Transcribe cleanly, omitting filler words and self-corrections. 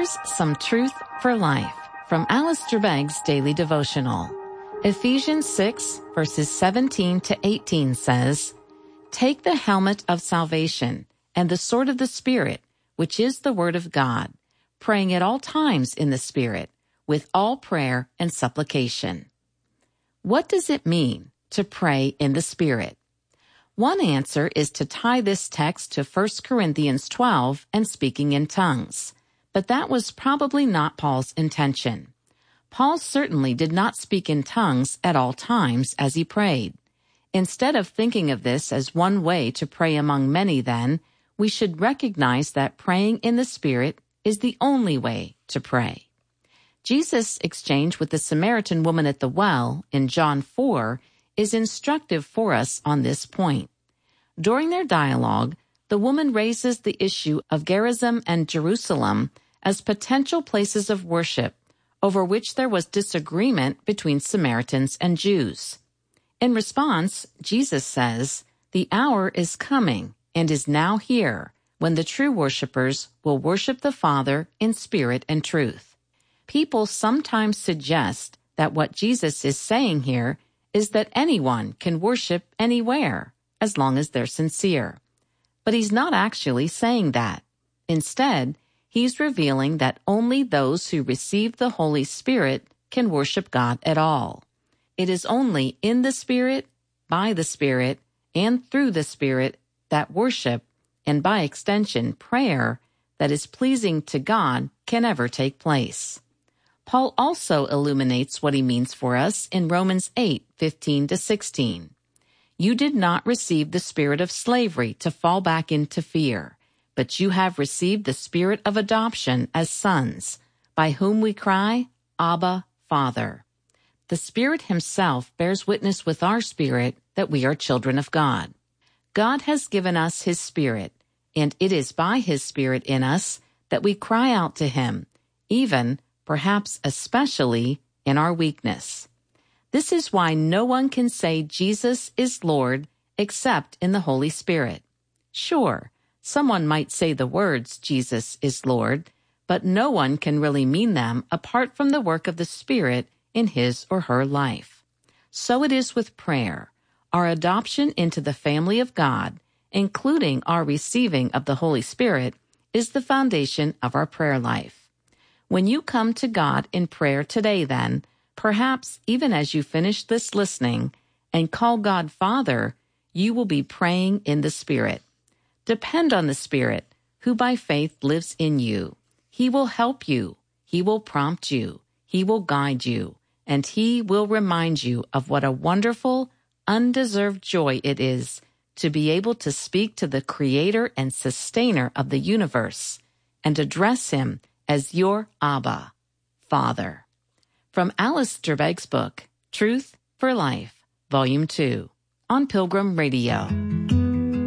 Here's some truth for life from Alice Gerbeg's Daily Devotional. Ephesians 6, verses 17 to 18 says, "Take the helmet of salvation and the sword of the Spirit, which is the Word of God, praying at all times in the Spirit, with all prayer and supplication." What does it mean to pray in the Spirit? One answer is to tie this text to 1 Corinthians 12 and speaking in tongues, but that was probably not Paul's intention. Paul certainly did not speak in tongues at all times as he prayed. Instead of thinking of this as one way to pray among many, then, we should recognize that praying in the Spirit is the only way to pray. Jesus' exchange with the Samaritan woman at the well in John 4 is instructive for us on this point. During their dialogue, the woman raises the issue of Gerizim and Jerusalem as potential places of worship over which there was disagreement between Samaritans and Jews. In response, Jesus says, "The hour is coming and is now here when the true worshipers will worship the Father in spirit and truth." People sometimes suggest that what Jesus is saying here is that anyone can worship anywhere, as long as they're sincere. But he's not actually saying that. Instead, he's revealing that only those who receive the Holy Spirit can worship God at all. It is only in the Spirit, by the Spirit, and through the Spirit that worship, and by extension prayer, that is pleasing to God can ever take place. Paul also illuminates what he means for us in Romans 8:15 to 16. "You did not receive the spirit of slavery to fall back into fear, but you have received the spirit of adoption as sons, by whom we cry, 'Abba, Father.' The Spirit himself bears witness with our spirit that we are children of God. God has given us his Spirit, and it is by his Spirit in us that we cry out to him, even, perhaps especially, in our weakness. This is why no one can say Jesus is Lord except in the Holy Spirit. Sure, someone might say the words Jesus is Lord, but no one can really mean them apart from the work of the Spirit in his or her life. So it is with prayer. Our adoption into the family of God, including our receiving of the Holy Spirit, is the foundation of our prayer life. When you come to God in prayer today, then, perhaps even as you finish this listening and call God Father, you will be praying in the Spirit. Depend on the Spirit, who by faith lives in you. He will help you. He will prompt you. He will guide you. And he will remind you of what a wonderful, undeserved joy it is to be able to speak to the Creator and Sustainer of the universe and address him as your Abba, Father. From Alice Gerbeg's book, Truth for Life, Volume 2, on Pilgrim Radio.